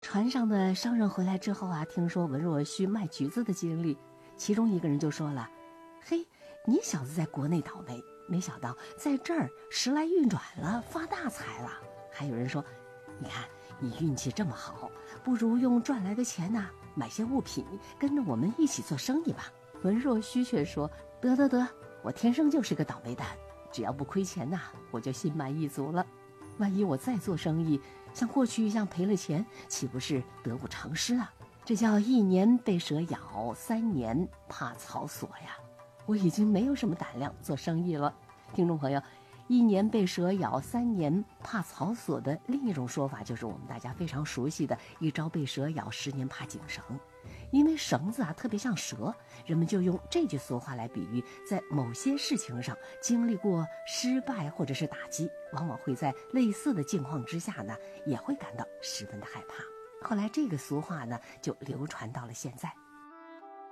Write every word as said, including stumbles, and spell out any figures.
船上的商人回来之后啊，听说文若虚卖橘子的经历，其中一个人就说了：嘿，你小子在国内倒霉，没想到在这儿时来运转了，发大财了。还有人说，你看你运气这么好，不如用赚来的钱呢、啊、买些物品，跟着我们一起做生意吧。文若虚却说，得得得，我天生就是个倒霉蛋，只要不亏钱呐、啊，我就心满意足了。万一我再做生意像过去一样赔了钱，岂不是得不偿失啊？这叫一年被蛇咬，三年怕草索呀。我已经没有什么胆量做生意了。听众朋友，一年被蛇咬，三年怕草索的另一种说法，就是我们大家非常熟悉的一朝被蛇咬，十年怕井绳。因为绳子啊特别像蛇，人们就用这句俗话来比喻，在某些事情上经历过失败或者是打击，往往会在类似的境况之下呢，也会感到十分的害怕。后来这个俗话呢就流传到了现在。